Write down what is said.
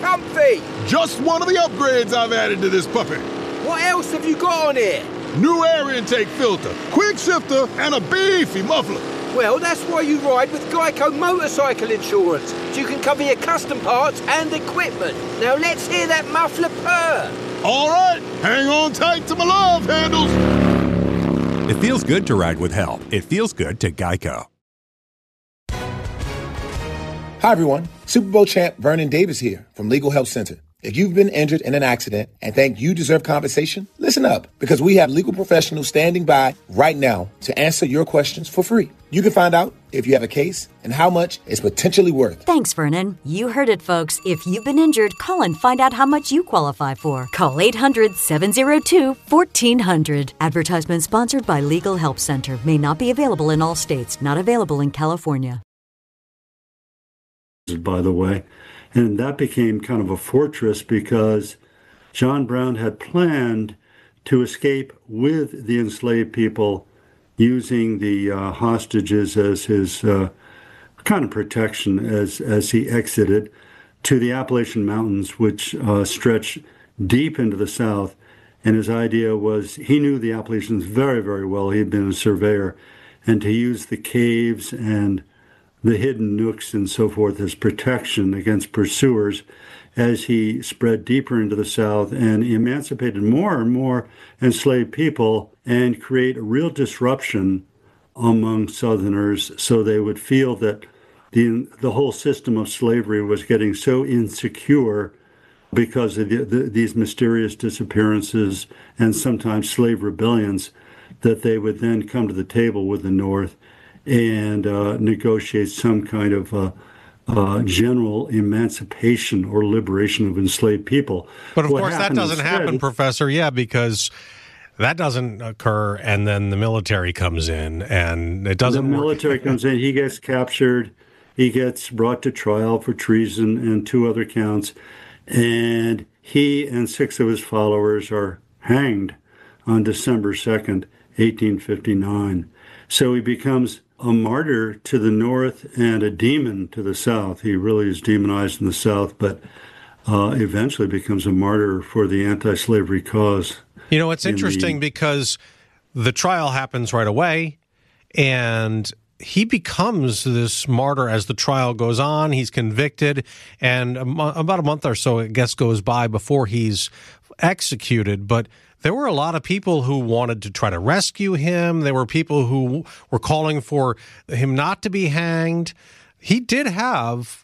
comfy. Just one of the upgrades I've added to this puppy. What else have you got on here? New air intake filter, quick shifter, and a beefy muffler. Well, that's why you ride with Geico Motorcycle Insurance, so you can cover your custom parts and equipment. Now let's hear that muffler purr. All right, hang on tight to my love handles. It feels good to ride with help. It feels good to Geico. Hi, everyone. Super Bowl champ Vernon Davis here from Legal Help Center. If you've been injured in an accident and think you deserve compensation, listen up, because we have legal professionals standing by right now to answer your questions for free. You can find out if you have a case and how much it's potentially worth. Thanks, Vernon. You heard it, folks. If you've been injured, call and find out how much you qualify for. Call 800-702-1400. Advertisement sponsored by Legal Help Center. May not be available in all states. Not available in California. By the way. And that became kind of a fortress because John Brown had planned to escape with the enslaved people using the hostages as his kind of protection as he exited to the Appalachian Mountains, which stretch deep into the South. And his idea was he knew the Appalachians very, very well. He had been a surveyor. And to use the caves and the hidden nooks and so forth as protection against pursuers as he spread deeper into the South and emancipated more and more enslaved people and create a real disruption among Southerners so they would feel that the whole system of slavery was getting so insecure because of these mysterious disappearances and sometimes slave rebellions that they would then come to the table with the North and negotiate some kind of general emancipation or liberation of enslaved people. But of course that doesn't happen, Professor, because that doesn't occur, and then the military comes in, and it doesn't The military comes in, he gets captured, he gets brought to trial for treason and 2 other counts, and he and 6 of his followers are hanged on December 2nd, 1859. So he becomes a martyr to the North and a demon to the South. He really is demonized in the South, but eventually becomes a martyr for the anti-slavery cause. You know, it's interesting because the trial happens right away, and he becomes this martyr as the trial goes on. He's convicted, and about a month or so, I guess, goes by before he's executed. But there were a lot of people who wanted to try to rescue him. There were people who were calling for him not to be hanged. He did have